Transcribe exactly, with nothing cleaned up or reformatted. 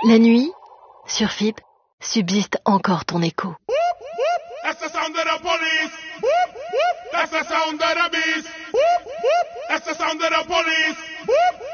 La nuit, sur F I B, subsiste encore ton écho. That's the sound of the police. That's the sound of the